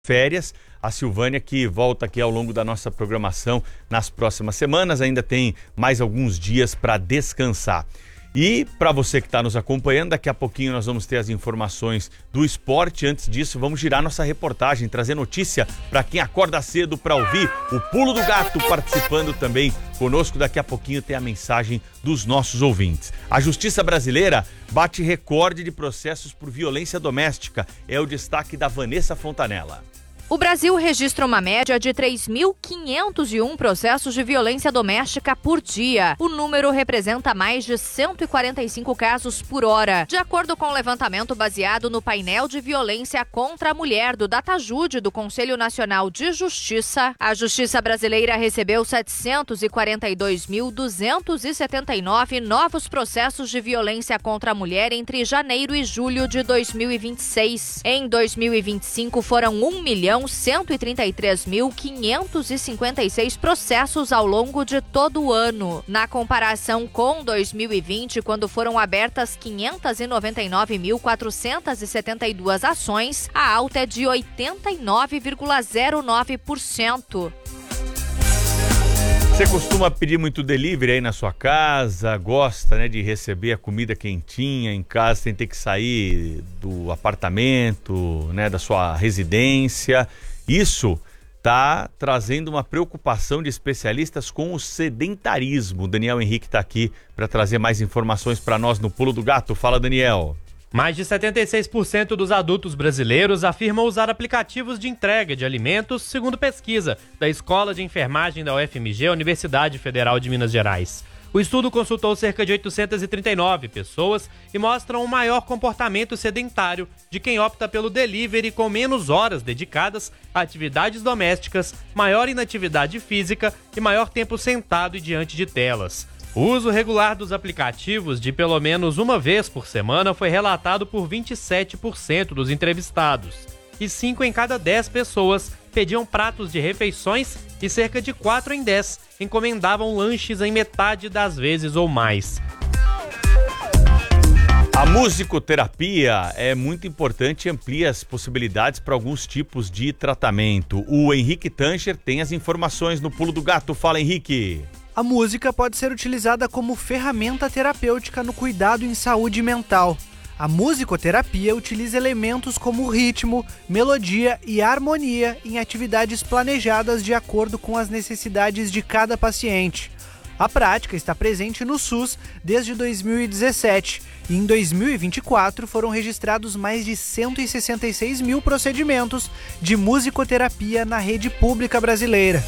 férias. A Silvânia que volta aqui ao longo da nossa programação nas próximas semanas, ainda tem mais alguns dias para descansar. E para você que está nos acompanhando, daqui a pouquinho nós vamos ter as informações do esporte. Antes disso, vamos girar nossa reportagem, trazer notícia para quem acorda cedo para ouvir o Pulo do Gato, participando também conosco. Daqui a pouquinho tem a mensagem dos nossos ouvintes. A Justiça Brasileira bate recorde de processos por violência doméstica. É o destaque da Vanessa Fontanella. O Brasil registra uma média de 3.501 processos de violência doméstica por dia. O número representa mais de 145 casos por hora. De acordo com o levantamento baseado no painel de violência contra a mulher do DataJude do Conselho Nacional de Justiça, a Justiça Brasileira recebeu 742.279 novos processos de violência contra a mulher entre janeiro e julho de 2026. Em 2025 foram 1.133.556 processos ao longo de todo o ano. Na comparação com 2020, quando foram abertas 599.472 ações, a alta é de 89,09%. Você costuma pedir muito delivery aí na sua casa? Gosta, né, de receber a comida quentinha em casa sem ter que sair do apartamento, né, da sua residência? Isso está trazendo uma preocupação de especialistas com o sedentarismo. O Daniel Henrique está aqui para trazer mais informações para nós no Pulo do Gato. Fala, Daniel. Mais de 76% dos adultos brasileiros afirmam usar aplicativos de entrega de alimentos, segundo pesquisa da Escola de Enfermagem da UFMG, Universidade Federal de Minas Gerais. O estudo consultou cerca de 839 pessoas e mostra um maior comportamento sedentário de quem opta pelo delivery, com menos horas dedicadas a atividades domésticas, maior inatividade física e maior tempo sentado e diante de telas. O uso regular dos aplicativos de pelo menos uma vez por semana foi relatado por 27% dos entrevistados. E 5 em cada 10 pessoas pediam pratos de refeições e cerca de 4 em 10 encomendavam lanches em metade das vezes ou mais. A musicoterapia é muito importante e amplia as possibilidades para alguns tipos de tratamento. O Henrique Tancher tem as informações no Pulo do Gato. Fala, Henrique. A música pode ser utilizada como ferramenta terapêutica no cuidado em saúde mental. A musicoterapia utiliza elementos como ritmo, melodia e harmonia em atividades planejadas de acordo com as necessidades de cada paciente. A prática está presente no SUS desde 2017 e em 2024 foram registrados mais de 166 mil procedimentos de musicoterapia na rede pública brasileira.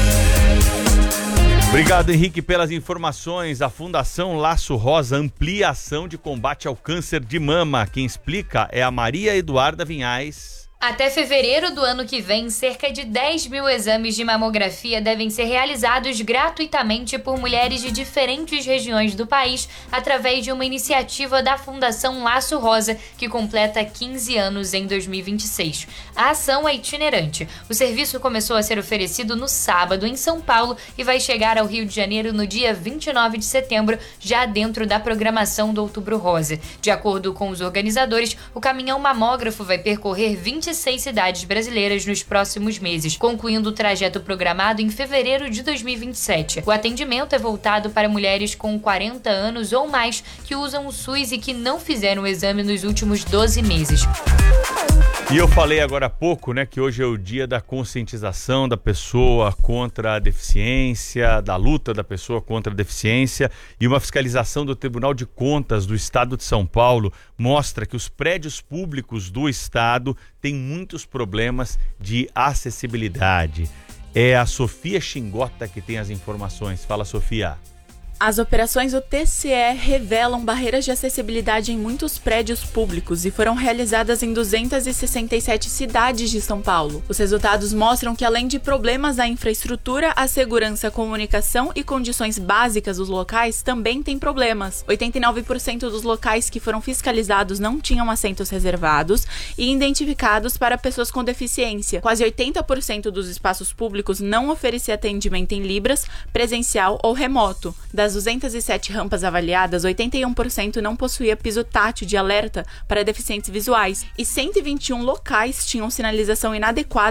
Obrigado, Henrique, pelas informações. A Fundação Laço Rosa amplia a ação de combate ao câncer de mama. Quem explica é a Maria Eduarda Vinhais. Até fevereiro do ano que vem, cerca de 10 mil exames de mamografia devem ser realizados gratuitamente por mulheres de diferentes regiões do país através de uma iniciativa da Fundação Laço Rosa, que completa 15 anos em 2026. A ação é itinerante. O serviço começou a ser oferecido no sábado em São Paulo e vai chegar ao Rio de Janeiro no dia 29 de setembro, já dentro da programação do Outubro Rosa. De acordo com os organizadores, o caminhão mamógrafo vai percorrer 26 cidades brasileiras nos próximos meses, concluindo o trajeto programado em fevereiro de 2027. O atendimento é voltado para mulheres com 40 anos ou mais que usam o SUS e que não fizeram o exame nos últimos 12 meses. E eu falei agora há pouco, né, que hoje é o dia da conscientização da pessoa contra a deficiência, da luta da pessoa contra a deficiência, e uma fiscalização do Tribunal de Contas do Estado de São Paulo mostra que os prédios públicos do Estado têm muitos problemas de acessibilidade. É a Sofia Xingota que tem as informações. Fala, Sofia. As operações do TCE revelam barreiras de acessibilidade em muitos prédios públicos e foram realizadas em 267 cidades de São Paulo. Os resultados mostram que, além de problemas na infraestrutura, a segurança, a comunicação e condições básicas dos locais também têm problemas. 89% dos locais que foram fiscalizados não tinham assentos reservados e identificados para pessoas com deficiência. Quase 80% dos espaços públicos não ofereciam atendimento em libras, presencial ou remoto. Das Das 207 rampas avaliadas, 81% não possuía piso tátil de alerta para deficientes visuais e 121 locais tinham sinalização inadequada